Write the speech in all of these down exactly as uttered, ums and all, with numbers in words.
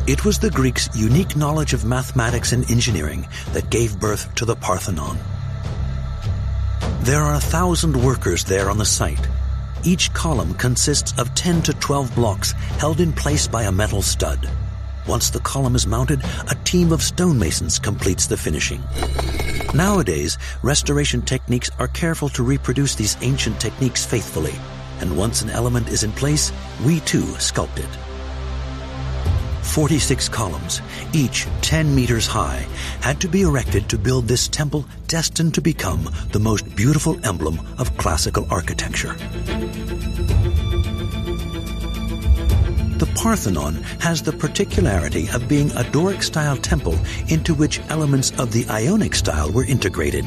It was the Greeks' unique knowledge of mathematics and engineering that gave birth to the Parthenon. There are a thousand workers there on the site. Each column consists of ten to twelve blocks held in place by a metal stud. Once the column is mounted, a team of stonemasons completes the finishing. Nowadays, restoration techniques are careful to reproduce these ancient techniques faithfully, and once an element is in place, we too sculpt it. forty-six columns, each ten meters high, had to be erected to build this temple destined to become the most beautiful emblem of classical architecture. The Parthenon has the particularity of being a Doric-style temple into which elements of the Ionic style were integrated.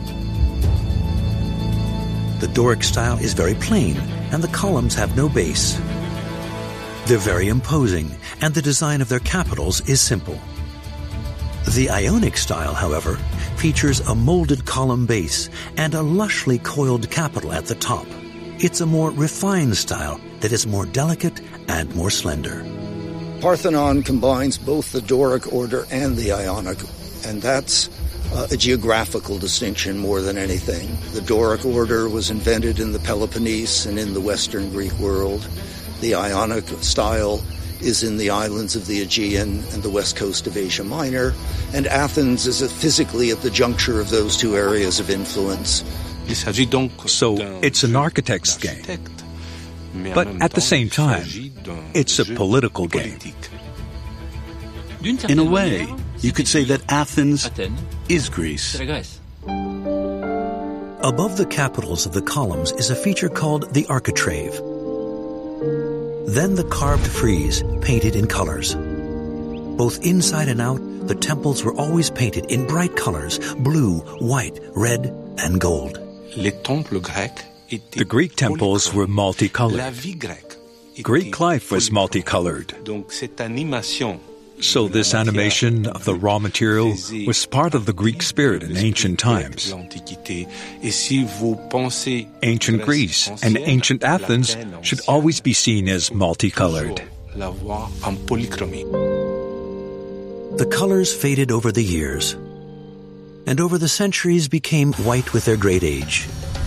The Doric style is very plain, and the columns have no base. They're very imposing, and the design of their capitals is simple. The Ionic style, however, features a molded column base and a lushly coiled capital at the top. It's a more refined style that is more delicate and more slender. Parthenon combines both the Doric order and the Ionic, and that's uh, a geographical distinction more than anything. The Doric order was invented in the Peloponnese and in the Western Greek world. The Ionic style is in the islands of the Aegean and the west coast of Asia Minor, and Athens is physically at the juncture of those two areas of influence. So it's an architect's game. But at the same time, it's a political game. In a way, you could say that Athens is Greece. Above the capitals of the columns is a feature called the architrave. Then the carved frieze, painted in colors. Both inside and out, the temples were always painted in bright colors, blue, white, red, and gold. The Greek temples were multicolored. Greek life was multicolored. So this animation of the raw material was part of the Greek spirit in ancient times. Ancient Greece and ancient Athens should always be seen as multicolored. The colors faded over the years, and over the centuries became white with their great age.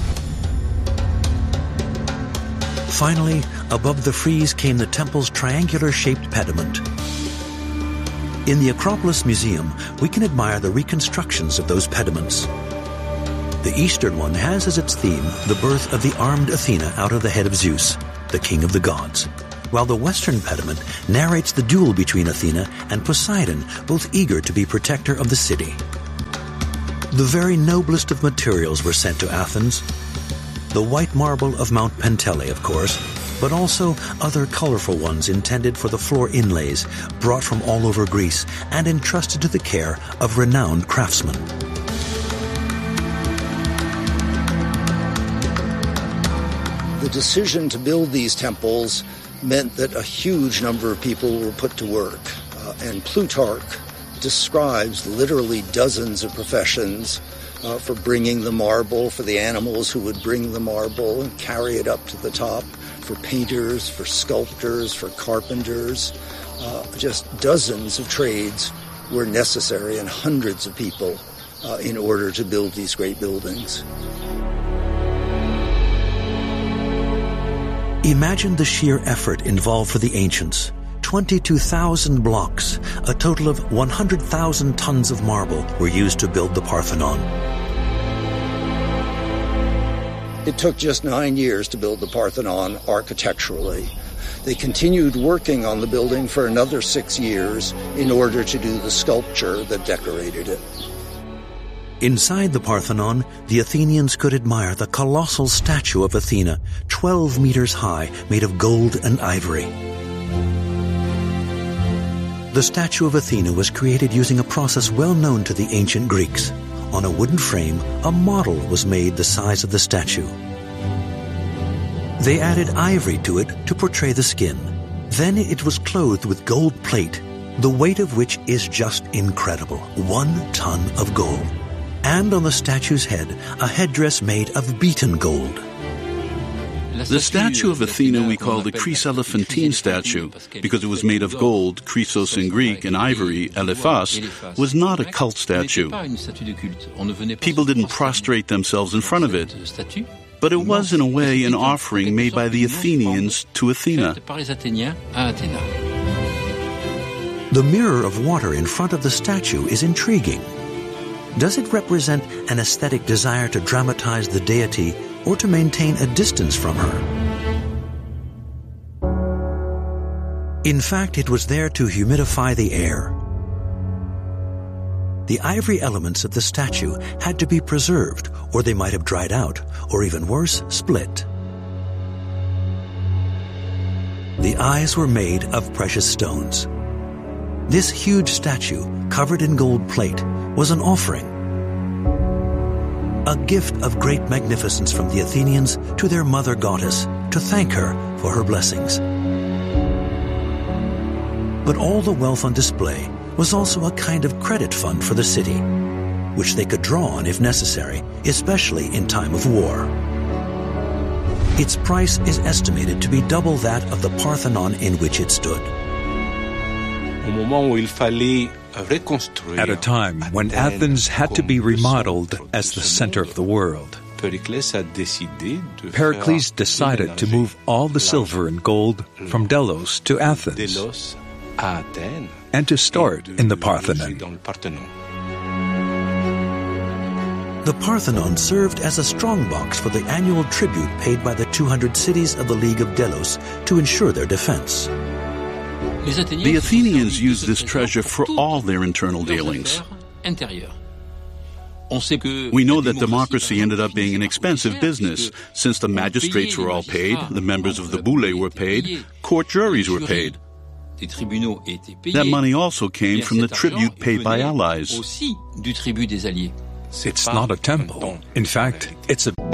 Finally, above the frieze came the temple's triangular-shaped pediment. In the Acropolis Museum, we can admire the reconstructions of those pediments. The eastern one has as its theme the birth of the armed Athena out of the head of Zeus, the king of the gods, while the western pediment narrates the duel between Athena and Poseidon, both eager to be protector of the city. The very noblest of materials were sent to Athens. The white marble of Mount Pentele, of course, but also other colorful ones intended for the floor inlays brought from all over Greece and entrusted to the care of renowned craftsmen. The decision to build these temples meant that a huge number of people were put to work, uh, and Plutarch describes literally dozens of professions uh, for bringing the marble, for the animals who would bring the marble and carry it up to the top, for painters, for sculptors, for carpenters. Uh, just dozens of trades were necessary, and hundreds of people uh, in order to build these great buildings. Imagine the sheer effort involved for the ancients. twenty-two thousand blocks, a total of one hundred thousand tons of marble were used to build the Parthenon. It took just nine years to build the Parthenon architecturally. They continued working on the building for another six years in order to do the sculpture that decorated it. Inside the Parthenon, the Athenians could admire the colossal statue of Athena, twelve meters high, made of gold and ivory. The statue of Athena was created using a process well known to the ancient Greeks. On a wooden frame, a model was made the size of the statue. They added ivory to it to portray the skin. Then it was clothed with gold plate, the weight of which is just incredible, one ton of gold. And on the statue's head, a headdress made of beaten gold. The statue of Athena we call the Chryselephantine statue because it was made of gold, chrysos in Greek, and ivory, elephas, was not a cult statue. People didn't prostrate themselves in front of it, but it was in a way an offering made by the Athenians to Athena. The mirror of water in front of the statue is intriguing. Does it represent an aesthetic desire to dramatize the deity or to maintain a distance from her? In fact, it was there to humidify the air. The ivory elements of the statue had to be preserved, or they might have dried out, or even worse, split. The eyes were made of precious stones. This huge statue, covered in gold plate, was an offering, a gift of great magnificence from the Athenians to their mother goddess to thank her for her blessings. But all the wealth on display was also a kind of credit fund for the city, which they could draw on if necessary, especially in time of war. Its price is estimated to be double that of the Parthenon in which it stood. At a time when Athens had to be remodeled as the center of the world, Pericles decided to move all the silver and gold from Delos to Athens and to store it in the Parthenon. The Parthenon served as a strongbox for the annual tribute paid by the two hundred cities of the League of Delos to ensure their defense. The Athenians used this treasure for all their internal dealings. We know that democracy ended up being an expensive business, since the magistrates were all paid, the members of the boule were paid, court juries were paid. That money also came from the tribute paid by allies. It's not a temple. In fact, it's a